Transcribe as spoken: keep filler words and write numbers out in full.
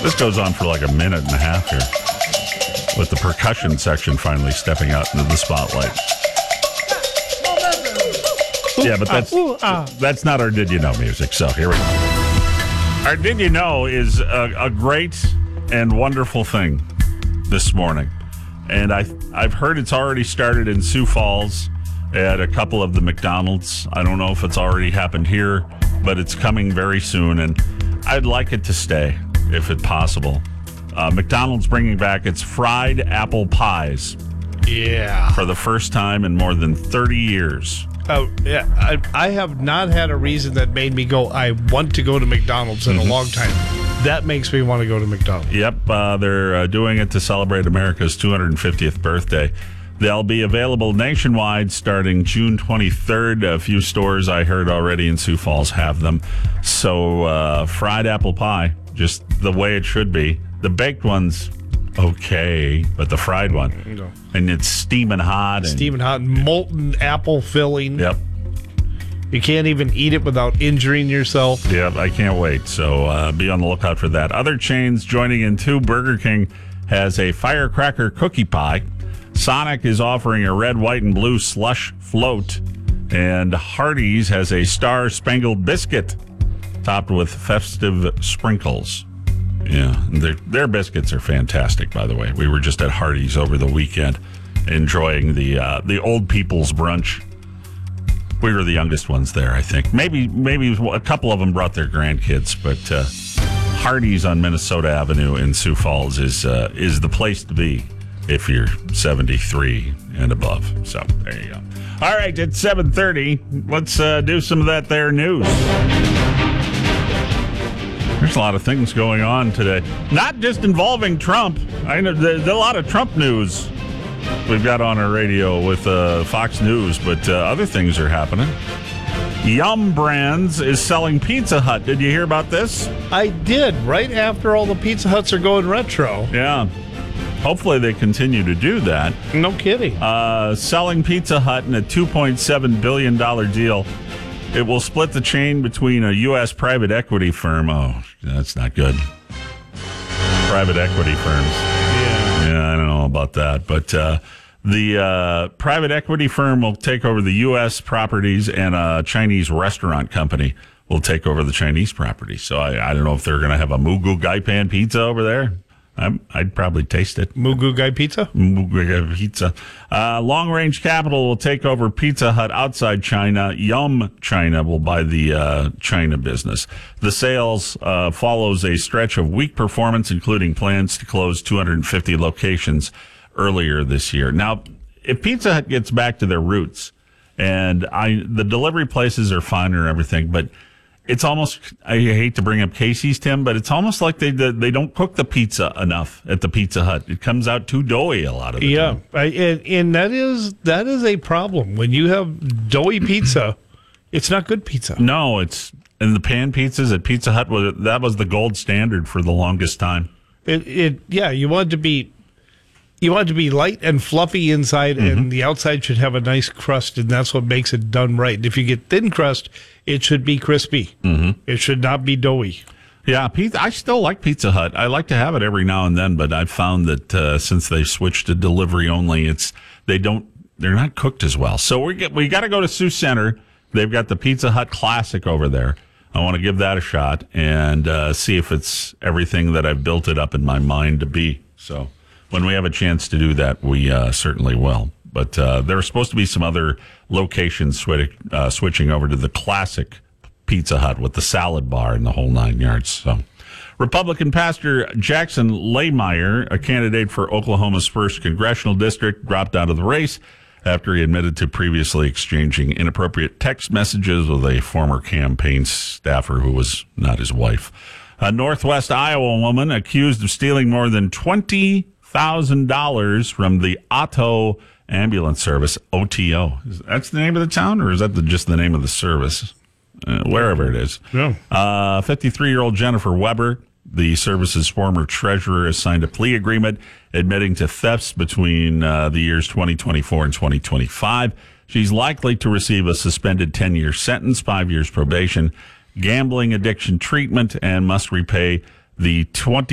This goes on for like a minute and a half here, with the percussion section finally stepping out into the spotlight. Yeah, but that's that's not our Did You Know music, so here we go. Our Did You Know is a, a great and wonderful thing this morning. And I, I've heard it's already started in Sioux Falls at a couple of the McDonald's. I don't know if it's already happened here, but it's coming very soon, and I'd like it to stay, if it's possible. Uh, McDonald's bringing back its fried apple pies. Yeah. For the first time in more than thirty years. Oh, yeah. I, I have not had a reason that made me go, I want to go to McDonald's in mm-hmm. a long time. That makes me want to go to McDonald's. Yep. Uh, they're uh, doing it to celebrate America's two hundred fiftieth birthday. They'll be available nationwide starting June twenty-third. A few stores I heard already in Sioux Falls have them. So uh, fried apple pie, just the way it should be. The baked one's okay, but the fried one, no. and it's steaming hot. And, steaming hot, molten apple filling. Yep. You can't even eat it without injuring yourself. Yep, I can't wait. So uh, be on the lookout for that. Other chains joining in too. Burger King has a firecracker cookie pie. Sonic is offering a red, white, and blue slush float. And Hardee's has a Star Spangled Biscuit topped with festive sprinkles. Yeah, their, their biscuits are fantastic, by the way. We were just at Hardee's over the weekend enjoying the uh, the old people's brunch. We were the youngest ones there, I think. Maybe maybe a couple of them brought their grandkids, but uh, Hardee's on Minnesota Avenue in Sioux Falls is uh, is the place to be if you're seventy-three and above. So there you go. All right, it's seven thirty. Let's uh, do some of that there news. There's a lot of things going on today. Not just involving Trump. I know there's a lot of Trump news we've got on our radio with uh, Fox News, but uh, other things are happening. Yum Brands is selling Pizza Hut. Did you hear about this? I did, right after all the Pizza Huts are going retro. Yeah. Hopefully they continue to do that. No kidding. Uh, selling Pizza Hut in a two point seven billion dollars deal. It will split the chain between a U S private equity firm. Oh, that's not good. Private equity firms. Yeah. Yeah, I don't know about that. But uh, the uh, private equity firm will take over the U S properties, and a Chinese restaurant company will take over the Chinese properties. So I, I don't know if they're going to have a Mugu Gaipan pizza over there. I'm, I'd probably taste it. Mugu Gai Pizza? Mugu Gai Pizza. Uh, Long Range Capital will take over Pizza Hut outside China. Yum China will buy the uh, China business. The sales uh, follows a stretch of weak performance, including plans to close two hundred fifty locations earlier this year. Now, if Pizza Hut gets back to their roots, and I, the delivery places are fine and everything, but it's almost, I hate to bring up Casey's, Tim, but it's almost like they they don't cook the pizza enough at the Pizza Hut. It comes out too doughy a lot of the yeah, time. Yeah, and, and that is that is a problem. When you have doughy pizza, it's not good pizza. No, it's, and the pan pizzas at Pizza Hut, was that was the gold standard for the longest time. It, it yeah, you want it to be, you want it to be light and fluffy inside, mm-hmm. and the outside should have a nice crust, and that's what makes it done right. And if you get thin crust, it should be crispy. Mm-hmm. It should not be doughy. Yeah, pizza, I still like Pizza Hut. I like to have it every now and then, but I've found that uh, since they switched to delivery only, it's they don't they're not cooked as well. So we get we got to go to Sioux Center. They've got the Pizza Hut Classic over there. I want to give that a shot and uh, see if it's everything that I've built it up in my mind to be. So when we have a chance to do that, we uh, certainly will. But uh, there are supposed to be some other locations switch, uh, switching over to the classic Pizza Hut with the salad bar and the whole nine yards. So, Republican Pastor Jackson Laymeyer, a candidate for Oklahoma's first congressional district, dropped out of the race after he admitted to previously exchanging inappropriate text messages with a former campaign staffer who was not his wife. A Northwest Iowa woman accused of stealing more than twenty thousand dollars from the Otto Ambulance Service, O T O. That's the name of the town, or is that the, just the name of the service? Uh, wherever it is. Yeah. Uh, fifty-three-year-old Jennifer Weber, the service's former treasurer, has signed a plea agreement admitting to thefts between uh, the years twenty twenty-four and twenty twenty-five. She's likely to receive a suspended ten-year sentence, five years probation, gambling addiction treatment, and must repay the twenty